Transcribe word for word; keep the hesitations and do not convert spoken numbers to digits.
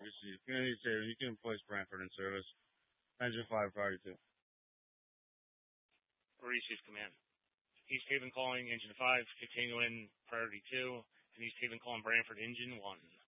Receive. Community Saver. You can replace Brantford in service. Engine five priority two. Receive command. East Haven calling engine five, continuing priority two, and East Haven calling Brantford engine one.